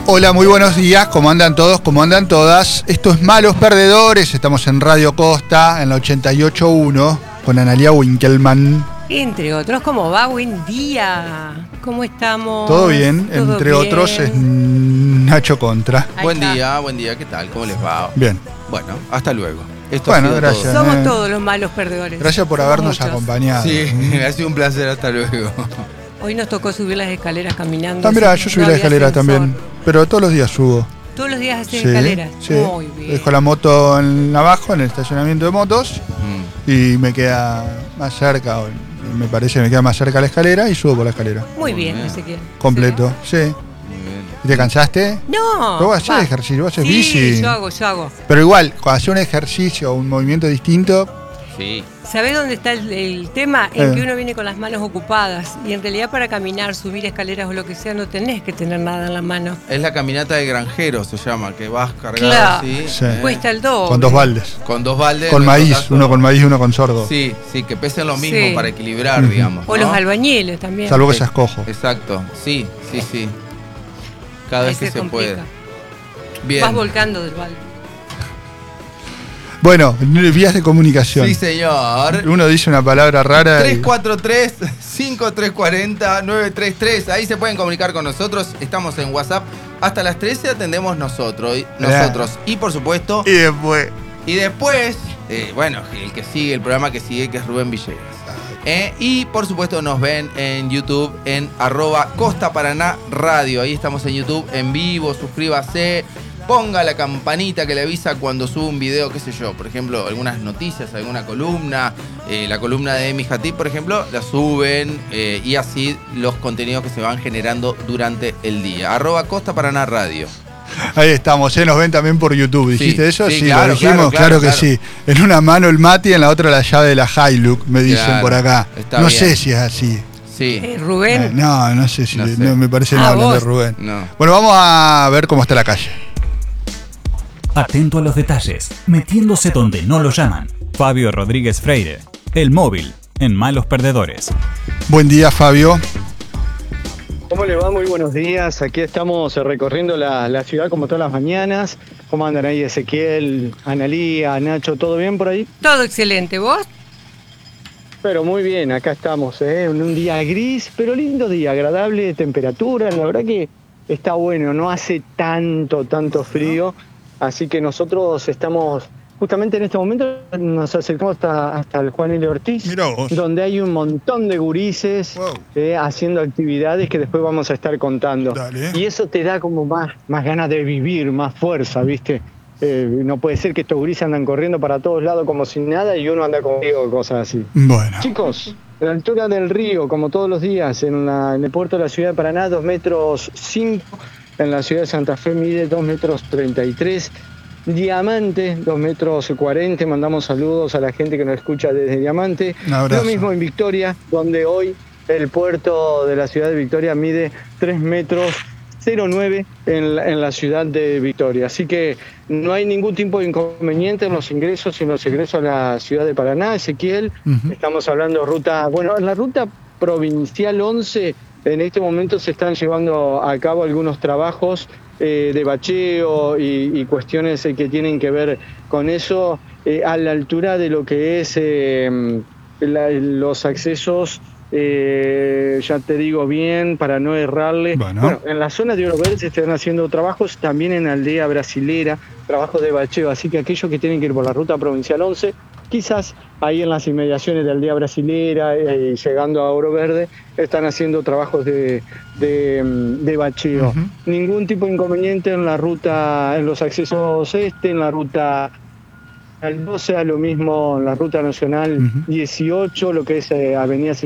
Hola, muy buenos días, ¿cómo andan todos? ¿Cómo andan todas? Esto es Malos Perdedores, estamos en Radio Costa, en la 88.1, con Analia Winkelmann. Entre otros, ¿cómo va? Buen día. ¿Cómo estamos? Todo bien, ¿Todo entre bien? Otros es Nacho Contra. Ahí Buen está. día, ¿qué tal? ¿Cómo les va? Bien, Bueno, hasta luego. Esto Bueno, ha sido gracias. todo. Somos todos los malos perdedores. gracias por Somos habernos muchos. acompañado. Sí, ha sido un placer, hasta luego. Hoy nos tocó subir las escaleras caminando. Ah, mira, Sí, yo subí no la había escalera ascensor. también, pero todos los días subo. Todos los días haces Sí, escaleras. sí. Muy bien. Dejo la moto abajo, en el estacionamiento de motos, y me queda más cerca, o me parece que me queda más cerca la escalera y subo por la escalera. Muy bien, bien. Ezequiel. Completo, sí. Muy bien. ¿Y te cansaste? No. Pero vos haces va. ejercicio, vos haces Sí, bici. yo hago. Pero igual, cuando haces un ejercicio o un movimiento distinto, Sí. ¿Sabés dónde está el tema? En Eh. que uno viene con las manos ocupadas y en realidad para caminar, subir escaleras o lo que sea, no tenés que tener nada en la mano. Es la caminata de granjero, se llama, que vas cargado Claro. así. Sí. Cuesta el doble. con dos baldes. Con dos baldes. Con en nuestro maíz, caso. uno con maíz y uno con sorgo. Sí, que pesen lo mismo Sí. para equilibrar, Ujú. digamos. O ¿no? los albañiles también. Salvo que seas cojo. Exacto, sí. Cada Ahí vez que se puede. complica. Bien. Vas volcando del balde. Bueno, vías de comunicación. Sí, señor. Uno dice una palabra rara. y- 343-5340-933. Ahí se pueden comunicar con nosotros. Estamos en WhatsApp. Hasta las 13 atendemos nosotros. Y por supuesto. Y después. Y después, bueno, el que sigue, el programa que sigue, que es Rubén Villegas. Y por supuesto nos ven en YouTube en @Costa Paraná Radio. Ahí estamos en YouTube en vivo. Suscríbase. Ponga la campanita que le avisa cuando subo un video, qué sé yo. Por ejemplo, algunas noticias, alguna columna. La columna de Emi Jatí, por ejemplo, la suben. Y así los contenidos que se van generando durante el día. @Costa Paraná Radio. Ahí estamos, nos ven también por YouTube. ¿Dijiste Sí, eso? sí, Sí, claro, lo dijimos, claro, que claro. sí. En una mano el Mati y en la otra la llave de la Hilux, me dicen Claro, por acá. está No bien. sé si es así. Sí. Rubén. No sé si No sé. no me parece Ah, nada hablar de vos. Rubén. No. Bueno, vamos a ver cómo está la calle. Atento a los detalles, metiéndose donde no lo llaman. Fabio Rodríguez Freire, El Móvil, en Malos Perdedores. Buen día, Fabio. ¿Cómo le va? Muy buenos días. Aquí estamos recorriendo la ciudad como todas las mañanas. ¿Cómo andan ahí Ezequiel, Analía, Nacho? ¿Todo bien por ahí? Todo excelente. ¿Vos? Pero muy bien, acá estamos, en un día gris, pero lindo día, agradable temperatura. La verdad que está bueno, no hace tanto frío. Así que nosotros estamos, justamente en este momento, nos acercamos hasta el Juan L. Ortiz, Mirá vos. donde hay un montón de gurises Wow. haciendo actividades que después vamos a estar contando. Dale. Y eso te da como más ganas de vivir, más fuerza, ¿viste? No puede ser que estos gurises andan corriendo para todos lados como sin nada y uno anda conmigo, cosas así. Bueno. Chicos, a la altura del río, como todos los días, en el puerto de la ciudad de Paraná, 2,5 metros. En la ciudad de Santa Fe mide 2,33 metros. Diamante, 2,40 metros. Mandamos saludos a la gente que nos escucha desde Diamante. Un abrazo. Lo mismo en Victoria, donde hoy el puerto de la ciudad de Victoria mide 3,09 metros en la ciudad de Victoria. Así que no hay ningún tipo de inconveniente en los ingresos a la ciudad de Paraná. Ezequiel, Ujú. estamos hablando en la ruta provincial 11, en este momento se están llevando a cabo algunos trabajos de bacheo y cuestiones que tienen que ver con eso, a la altura de lo que es los accesos. Ya te digo bien, para no errarle. Bueno. En la zona de Oro Verde se están haciendo trabajos, también en Aldea Brasilera, trabajos de bacheo, así que aquellos que tienen que ir por la ruta provincial 11, quizás ahí en las inmediaciones de Aldea Brasilera, llegando a Oro Verde, están haciendo trabajos de bacheo. Ujú. Ningún tipo de inconveniente en la ruta, en los accesos en la ruta al 12, a lo mismo en la ruta nacional Ujú. 18, lo que es Avenida